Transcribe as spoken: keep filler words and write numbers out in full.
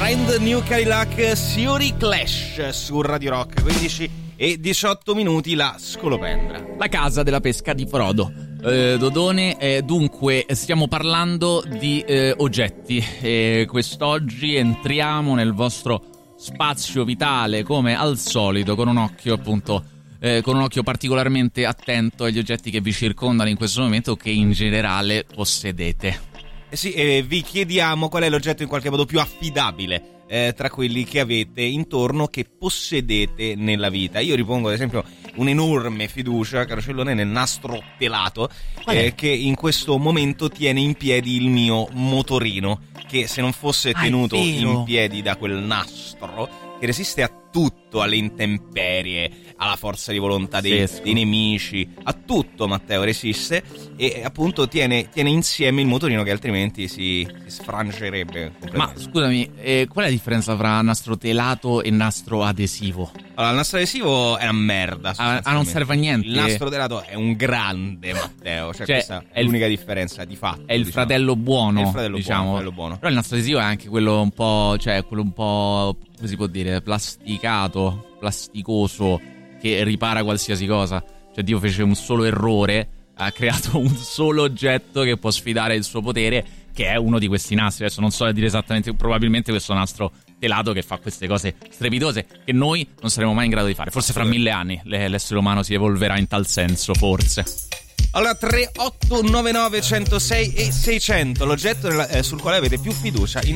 Brand New Cadillac Theory Clash su Radio Rock. Quindici e diciotto minuti, la scolopendra, la casa della pesca di Frodo. eh, Dodone, eh, dunque stiamo parlando di eh, oggetti e quest'oggi entriamo nel vostro spazio vitale come al solito con un occhio appunto eh, con un occhio particolarmente attento agli oggetti che vi circondano in questo momento, che in generale possedete. Eh sì, eh, vi chiediamo qual è l'oggetto in qualche modo più affidabile eh, tra quelli che avete intorno, che possedete nella vita. Io ripongo ad esempio un'enorme fiducia, caro Cellone, nel nastro telato eh, che in questo momento tiene in piedi il mio motorino, che se non fosse ah, tenuto in piedi da quel nastro che resiste a tutto, alle intemperie, alla forza di volontà dei, dei nemici, a tutto Matteo resiste, e appunto tiene, tiene insieme il motorino che altrimenti si, si sfrangerebbe. Ma scusami, eh, qual è la differenza fra nastro telato e nastro adesivo? Allora, il nastro adesivo è una merda. Ah, ah non serve a niente. Il nastro telato è un grande, Matteo. Cioè, cioè questa è, è l'unica il, differenza di fatto. È il diciamo. fratello buono. È il fratello diciamo. buono, fratello buono. Però il nastro adesivo è anche quello un po', cioè quello un po', come si può dire, plasticato, plasticoso, che ripara qualsiasi cosa. Cioè Dio fece un solo errore, ha creato un solo oggetto che può sfidare il suo potere, che è uno di questi nastri. Adesso non so dire esattamente, probabilmente questo nastro telato che fa queste cose strepitose che noi non saremo mai in grado di fare. Forse fra mille anni l'essere umano si evolverà in tal senso, forse. Allora, tre otto nove nove uno zero sei e seicento, l'oggetto nella, eh, sul quale avete più fiducia in